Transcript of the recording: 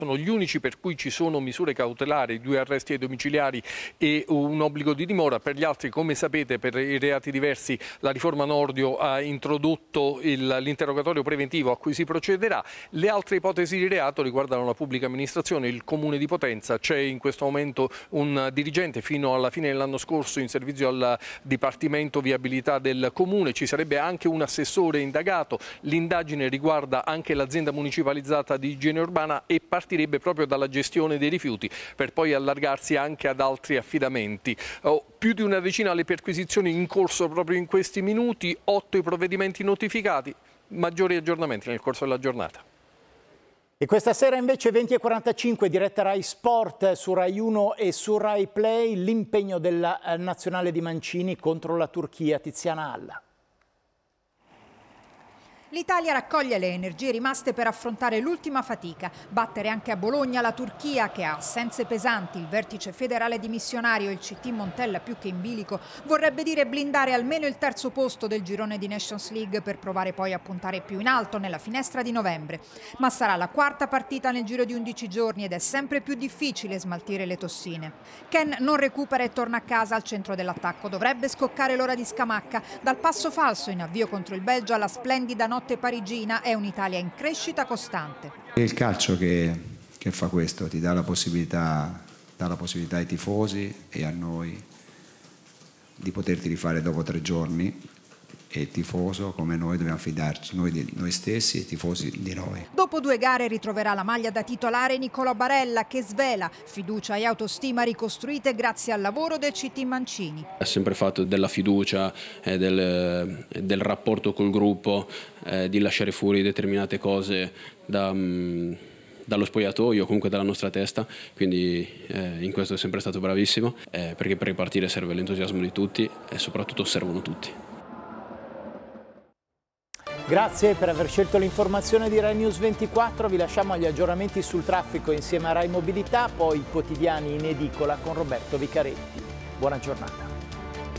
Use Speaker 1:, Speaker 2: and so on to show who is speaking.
Speaker 1: Sono gli unici per cui ci sono misure cautelari, 2 arresti ai domiciliari e un obbligo di dimora. Per gli altri, come sapete, per i reati diversi la riforma Nordio ha introdotto l'interrogatorio preventivo a cui si procederà. Le altre ipotesi di reato riguardano la pubblica amministrazione, il comune di Potenza. C'è in questo momento un dirigente fino alla fine dell'anno scorso in servizio al Dipartimento Viabilità del comune, ci sarebbe anche un assessore indagato. L'indagine riguarda anche l'azienda municipalizzata di igiene urbana e partirebbe proprio dalla gestione dei rifiuti per poi allargarsi anche ad altri affidamenti. Più di una decina le perquisizioni in corso proprio in questi minuti, 8 i provvedimenti notificati, maggiori aggiornamenti nel corso della giornata.
Speaker 2: E questa sera invece 20:45 diretta Rai Sport su Rai 1 e su Rai Play, l'impegno della nazionale di Mancini contro la Turchia. Tiziana Alla.
Speaker 3: L'Italia raccoglie le energie rimaste per affrontare l'ultima fatica, battere anche a Bologna la Turchia che ha assenze pesanti. Il vertice federale dimissionario, il CT Montella più che in bilico, vorrebbe dire blindare almeno il terzo posto del girone di Nations League per provare poi a puntare più in alto nella finestra di novembre. Ma sarà la quarta partita nel giro di 11 giorni ed è sempre più difficile smaltire le tossine. Ken non recupera e torna a casa al centro dell'attacco. Dovrebbe scoccare l'ora di Scamacca. Dal passo falso in avvio contro il Belgio alla splendida notte parigina è un'Italia in crescita costante.
Speaker 4: È il calcio che fa questo, ti dà la possibilità ai tifosi e a noi di poterti rifare dopo 3 giorni, e il tifoso come noi dobbiamo fidarci, noi di noi stessi e i tifosi di noi.
Speaker 3: Dopo 2 gare ritroverà la maglia da titolare Nicolò Barella che svela fiducia e autostima ricostruite grazie al lavoro del CT Mancini.
Speaker 5: Ha sempre fatto della fiducia, del rapporto col gruppo, di lasciare fuori determinate cose dallo spogliatoio o comunque dalla nostra testa, quindi in questo è sempre stato bravissimo, perché per ripartire serve l'entusiasmo di tutti e soprattutto servono tutti.
Speaker 2: Grazie per aver scelto l'informazione di Rai News 24, vi lasciamo agli aggiornamenti sul traffico insieme a Rai Mobilità, poi i quotidiani in edicola con Roberto Vicaretti. Buona giornata.